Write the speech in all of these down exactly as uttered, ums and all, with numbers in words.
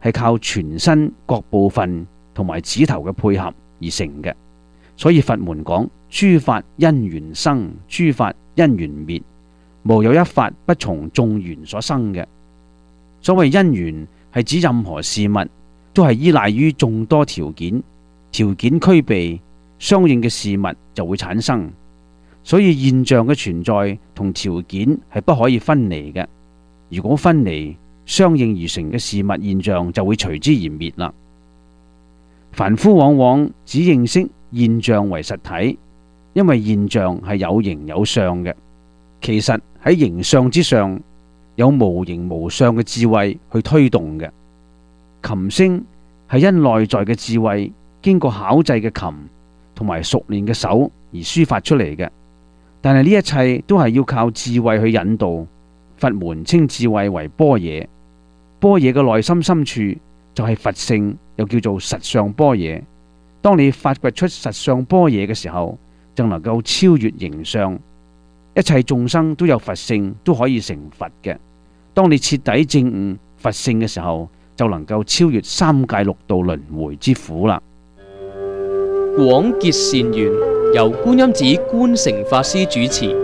係靠全身各部分同埋指頭嘅配合而成嘅。所以佛門講諸法因緣生，諸法因緣滅，無有一法不從眾緣所生嘅。所謂因緣係指任何事物都係依賴於眾多條件，條件俱備，相應嘅事物就會產生。所以現象嘅存在同條件係不可以分離嘅。如果分離，相應而成嘅事物現象就會隨之而滅啦。凡夫往往只認識現象為實體，因為現象係有形有相嘅。其實喺形相之上，有無形無相嘅智慧去推動嘅。琴聲係因內在嘅智慧，經過巧製嘅琴同埋熟練嘅手而抒發出嚟嘅。但係呢一切都係要靠智慧去引導。佛門稱智慧為般若，般若嘅內心深處就係佛性，又叫做實相般若。當你發掘出實相般若嘅時候，就能夠超越形相。一切眾生都有佛性，都可以成佛嘅。當你徹底證悟佛性嘅時候，就能夠超越三界六道輪迴之苦啦。 廣結善緣，由觀音寺觀誠法師主持。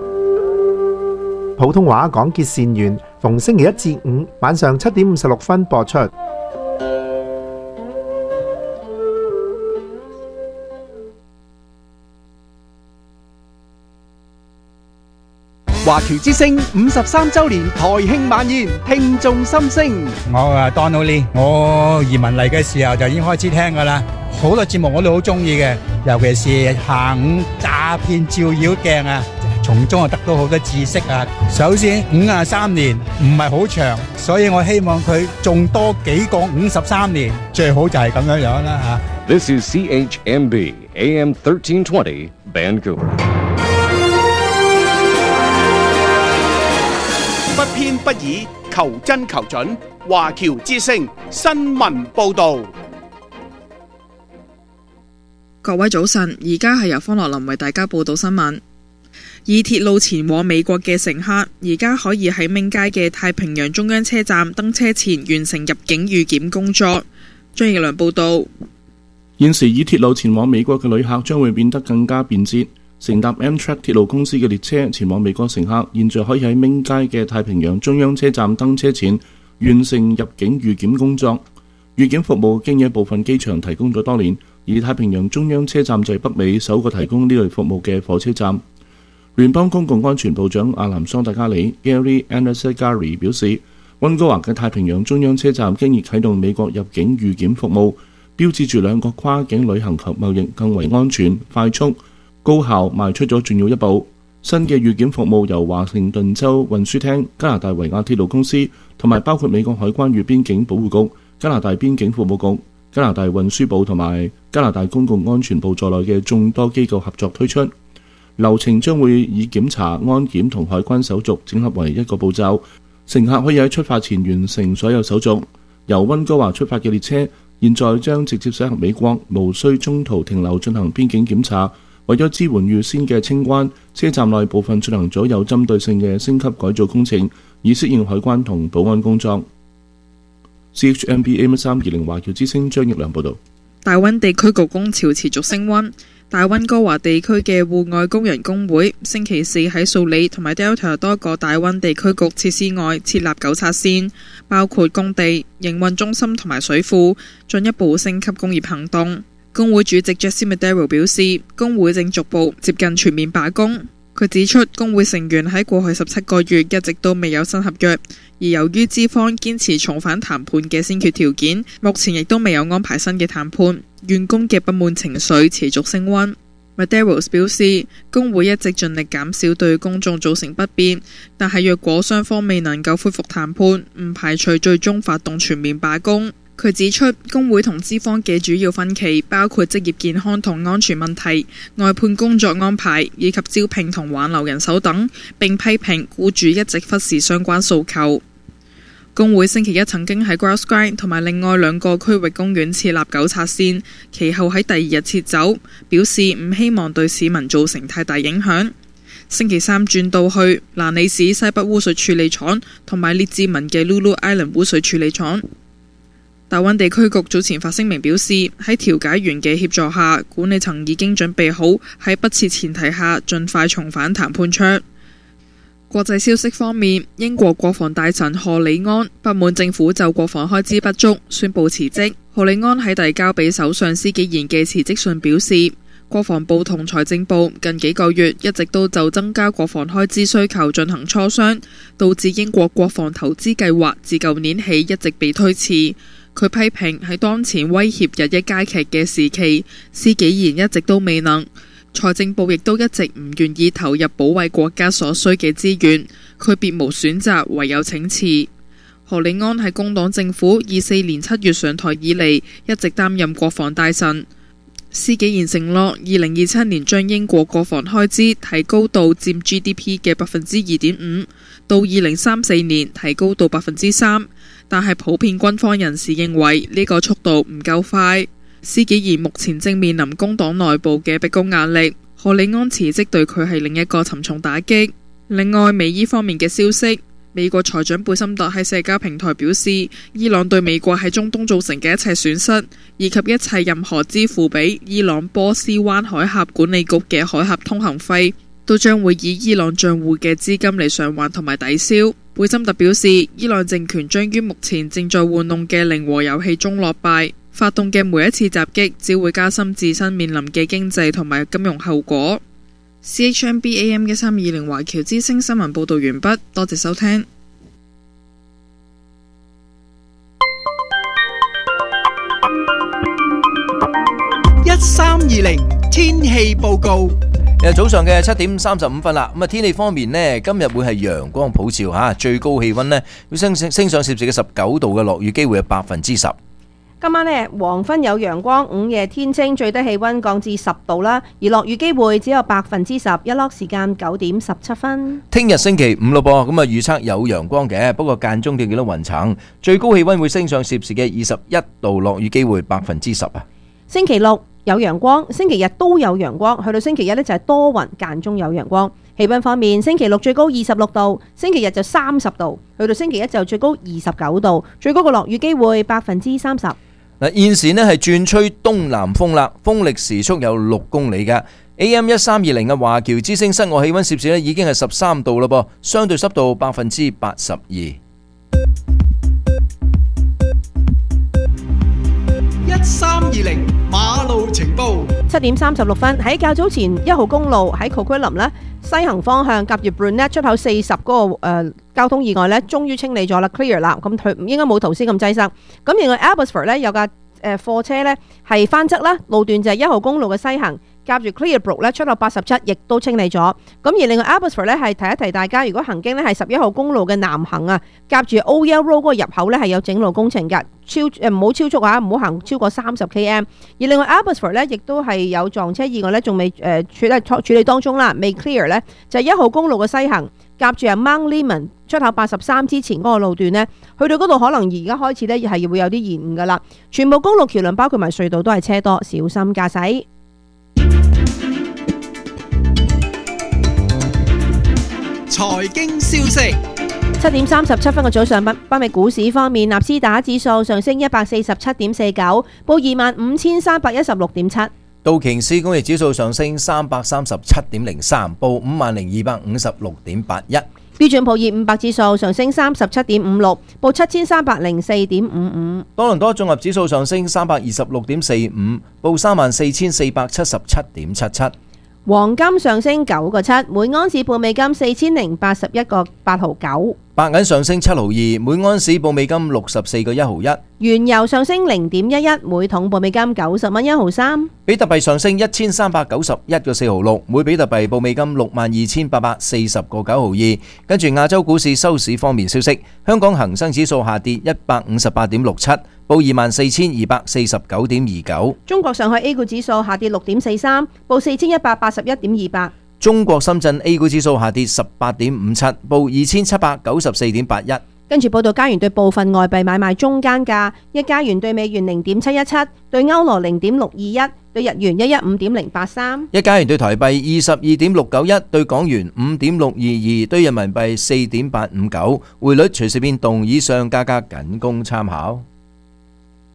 普通話廣結善緣，逢星期一至五晚上七點五十六分播出。 華僑之聲五十三周年台慶晚宴，聽眾心聲。 我啊 Donald Lee，我移民嚟嘅時候就已經開始聽噶啦，好多節目我都好中意嘅，尤其是下午詐騙照妖鏡啊，從中啊得到好多知識啊。首先五十三年唔係好長，所以我希望佢仲多幾個五十三年，最好就係咁樣樣啦吓。 This is C H M B A M thirteen twenty Vancouver。 不偏不倚，求真求準。華僑之聲新聞報道。 各位早晨，而家係由方樂林為大家報道新聞。以鐵路前往美國嘅乘客，而家可以喺明街嘅太平洋中央車站登車前完成入境預檢工作。張奕良報道。 現時以鐵路前往美國嘅旅客將會變得更加便捷。乘搭 Amtrak 鐵路公司嘅列車前往美國乘客，現在可以喺明街嘅太平洋中央車站登車前完成入境預檢工作。預檢服務經一部分機場提供咗多年，而太平洋中央車站就係北美首個提供呢類服務嘅火車站。聯邦公共安全部長阿南桑達加里 Gary Anasagari 表示，溫哥華嘅太平洋中央車站經已啟動美國入境預檢服務，標誌住兩國跨境旅行及貿易更為安全、快速、高效邁出咗重要一步。新嘅預檢服務由華盛頓州運輸廳、加拿大維亞鐵路公司同埋包括美國海關與邊境保護局、加拿大邊境服務局、加拿大運輸部同埋加拿大公共安全部在內嘅眾多機構合作推出。流程將會以檢查、安檢同海關手續整合為一個步驟，乘客可以喺出發前完成所有手續。由溫哥華出發嘅列車現在將直接駛向美國，無需中途停留進行邊境檢查。為咗支援預先嘅清關，車站內部分進行咗有針對性嘅升級改造工程，以適應海關同保安工作。C H M B A M 三二零華僑之聲張奕良報道。 大溫地區局工潮持續升溫，大溫哥華地區嘅戶外工人工會星期四喺素里同埋 Delta 多個大溫地區局設施外設立糾察線，包括工地、營運中心同埋水庫，進一步升級工業行動。工會主席 Jesse Madero 表示，工會正逐步接近全面罷工。佢指出，工會成員喺過去十七個月一直都未有新合約，而由於資方堅持重返談判嘅先決條件，目前亦都未有安排新嘅談判，員工嘅不滿情緒持續升溫。Madero 表示，工會一直盡力減少對公眾造成不便，但係若果雙方未能夠恢復談判，唔排除最終發動全面罷工。佢指出，工會同資方嘅主要分歧包括職業健康同安全問題、外判工作安排以及招聘同挽留人手等，並批評僱主一直忽視相關訴求。工會星期一曾經喺 Grouse Grind 同埋另外兩個區域公園設立糾察線，其後喺第二日撤走，表示唔希望對市民造成太大影響。星期三轉到去蘭里市西北污水處理廠同埋列治文嘅 Lulu Island 污水處理廠。 大溫地區局早前發聲明表示，喺調解員嘅協助下，管理層已經準備好喺不設前提下盡快重返談判桌。國際消息方面，英國國防大臣賀里安不滿政府就國防開支不足，宣布辭職。賀里安喺遞交俾首相施紀賢嘅辭職信表示，國防部同財政部近幾個月一直都就增加國防開支需求進行磋商，導致英國國防投資計劃自舊年起一直被推遲。佢批評喺當前威脅日益加劇嘅時期，施紀賢一直都未能。財政部亦都一直唔願意投入保衛國家所需嘅資源，佢別無選擇，唯有請辭。賀里安喺工黨政府二四年七月上台以嚟，一直擔任國防大臣。施紀賢承諾二零二七年將英國國防開支提高到佔 G D P 嘅百分之二點五，到二零三四年提高到百分之三，但係普遍軍方人士認為呢個速度唔夠快。施紀賢目前正面臨工黨內部嘅逼宮壓力，賀里安辭職對佢係另一個沉重打擊。另外，美伊方面嘅消息，美國財長貝森特喺社交平台表示，伊朗對美國喺中東造成嘅一切損失，以及一切任何支付俾伊朗波斯灣海峽管理局嘅海峽通行費，都將會以伊朗賬戶嘅資金嚟償還同埋抵消。貝森特表示，伊朗政權將於目前正在玩弄嘅零和遊戲中落敗，發動嘅每一次襲擊只會加深自身面臨嘅經濟同埋金融後果。C H M B A M 一三二零華僑之聲新聞報道完畢，多謝收聽。 一三二零天氣報告。 日早上嘅七點三十五分啦，咁啊天氣方面呢，今日會係陽光普照吓，最高氣溫呢要升升上攝氏嘅十九度嘅，落雨機會係百分之十。 今晚呢，黃昏有陽光，午夜天清，最低氣溫降至十度啦，而落雨機會只有百分之十，日落時間九點十七分。 聽日星期五咯噃，咁啊預測有陽光嘅，不過間中見到雲層，最高氣溫會升上攝氏嘅二十一度，落雨機會百分之十啊。 星期六有陽光，星期日都有陽光，去到星期一呢，就係多雲間中有陽光。氣溫方面，星期六最高二十六度，星期日就三十度，去到星期一就最高二十九度，最高嘅落雨機會百分之三十。 嗱，現時呢係轉吹東南風啦，風力時速有六公里㗎。A M 一三二零嘅華僑之聲室外氣溫攝氏呢已經係十三度啦噃，相對濕度百分之八十二。一三二零馬路情報。 七點三十六分，喺較早前一號公路喺 Coquitlam 呢西行方向夾住 Brunette 出口四十嗰個、呃、交通意外呢，終於清理咗啦 ，clear 啦，咁佢應該冇頭先咁擠塞。咁另外 Abbotsford 呢有架誒貨車呢係翻側啦，路段就係一號公路嘅西行。夾住 Clearbrook 咧出口八十七，亦都清理咗。咁而另外 Abbotsford 咧係提一提大家，如果行經咧係十一號公路嘅南行啊，夾住 Oyell Road 嗰個入口咧係有整路工程㗎，超誒唔好超速啊，唔好行超過三十 km。而另外 Abbotsford 咧亦都係有撞車意外咧，仲未誒處理處理當中啦，未 clear 咧就係一號公路嘅西行。夾住啊 Mount Lemmon 出口八十三之前嗰個路段呢，去到嗰度可能而家開始呢係會有啲延誤噶啦。全部公路橋梁包括埋隧道都係車多，小心駕駛。 財經消息， 七點三十七分嘅早上，北北美股市方面，納斯達克指數上升一百四十七點四九，報二萬五千三百一十六點七。 道瓊斯工業指數上升三百三十七點零三，報五萬零二百五十六點八一。 標準普爾五百指數上升三十七點五六，報七千三百零四點五五。 多倫多綜合指數上升三百二十六點四五，報三萬四千四百七十七點七七。 黃金上升九個七，每安士報美金四千零八十一個八毫九。 白銀上升七毫二，每安士報美金六十四個一毫一。 原油上升零點一一，每桶報美金九十蚊一毫三。 比特幣上升一千三百九十一個四毫六，每比特幣報美金六萬二千八百四十個九毫二。跟住亞洲股市收市方面消息，香港恒生指數下跌一百五十八點六七，報二萬四千二百四十九點二九。 中國上海 A 股指數下跌六點四三，報四千一百八十一點二八。 中國深圳 A 股指數下跌十八點五七，報二千七百九十四點八一。 跟住報道加元對部分外幣買賣中間價，一加元對美元零點七一七，對歐羅零點六二一，對日元一一五點零八三。 一加元對台幣二十二點六九一，對港元五點六二二，對人民幣四點八五九。匯率隨時變動，以上價格僅供參考。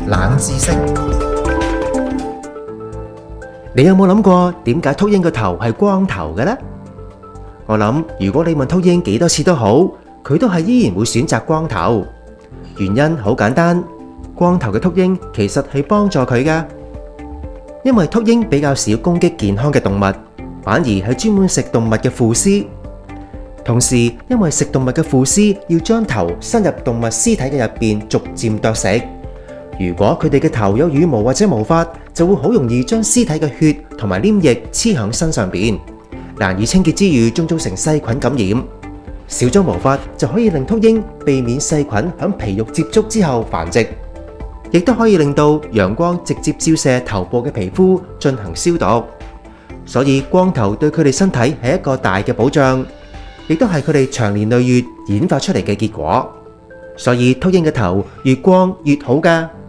冷知識。你有冇諗過點解禿鷹個頭係光頭嘅呢？我諗如果你問禿鷹幾多次都好，佢都係依然會選擇光頭。原因好簡單，光頭嘅禿鷹其實係幫助佢㗎，因為禿鷹比較少攻擊健康嘅動物，反而係專門食動物嘅腐屍。同時，因為食動物嘅腐屍要將頭伸入動物屍體嘅入邊，逐漸啄食。如果佢哋嘅頭有羽毛或者毛髮，就會好容易將屍體嘅血同埋黏液黐響身上邊，難以清潔之餘，仲造成細菌感染。少咗毛髮就可以令禿鷹避免細菌響皮肉接觸之後繁殖，亦都可以令到陽光直接照射頭部嘅皮膚進行消毒。所以光頭對佢哋身體係一個大嘅保障，亦都係佢哋長年累月演化出嚟嘅結果。所以禿鷹嘅頭越光越好㗎。